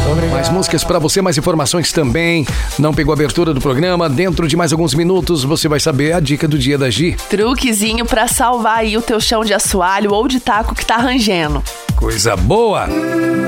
Mais músicas pra você, mais informações também. Não pegou a abertura do programa? Dentro de mais alguns minutos você vai saber a dica do dia da Gi. Truquezinho pra salvar aí o teu chão de assoalho ou de taco que tá rangendo. Coisa boa!